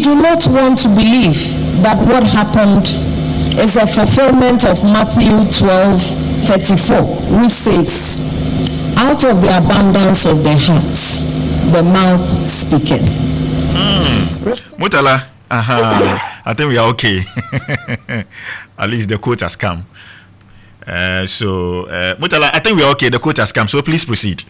do not want to believe that what happened is a fulfillment of Matthew 12:34, which says, out of the abundance of the heart, the mouth speaketh. Mutala, I think we are okay. At least the quote has come. Mutala, I think we are okay. The quote has come, so please proceed.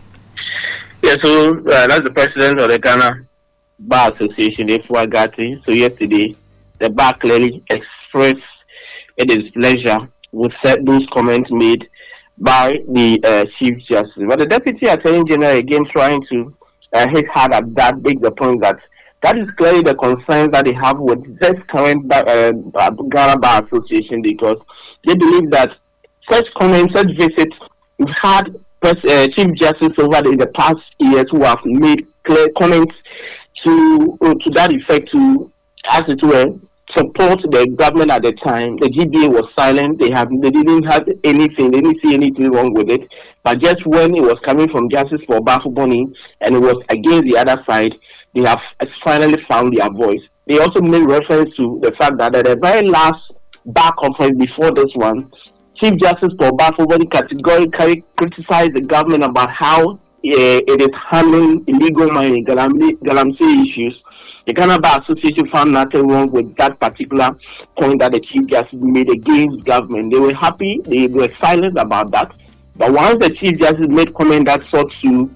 Yeah, so that's the president of the Ghana Bar Association, Efua Gatti. So yesterday, the bar clearly expressed its pleasure with those comments made by the Chief Justice. But the Deputy Attorney General again trying to hit hard at that, make the point that is clearly the concerns that they have with this current Ghana Bar Association, because they believe that such comments, such visits, we've had Chief Justice over the past years who have made clear comments to that effect, to, as it were, support the government at the time. The GBA was silent. They didn't have anything. They didn't see anything wrong with it. But just when it was coming from Justice for Bafo Boni and it was against the other side, they have finally found their voice. They also made reference to the fact that at the very last bar conference before this one, Chief Justice for Bafo Boni categorically criticized the government about how it is handling illegal mining, Galamsey issues. The Ghana Bar Association found nothing wrong with that particular point that the Chief Justice made against government. They were happy, they were silent about that. But once the Chief Justice made comment that sought to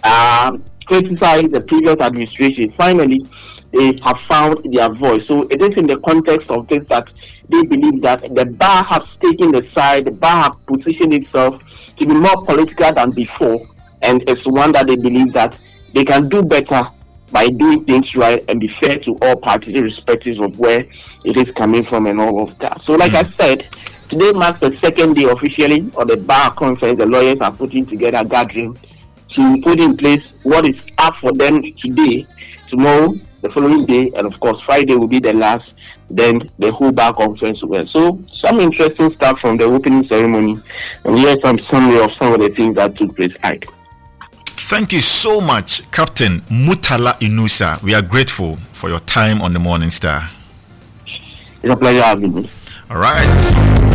criticize the previous administration, finally they have found their voice. So it is in the context of this that they believe that the bar has taken the side, the bar has positioned itself to be more political than before, and it's one that they believe that they can do better by doing things right and be fair to all parties, irrespective of where it is coming from and all of that. So like I said, today marks the second day officially of the bar conference. The lawyers are putting together a gathering to put in place what is up for them today, tomorrow, the following day, and of course Friday will be the last. Then the whole bar conference will end. So some interesting stuff from the opening ceremony, and here's some summary of some of the things that took place. Thank you so much, Captain Mutala Inusa. We are grateful for your time on the Morning Star. It's a pleasure having me. All right.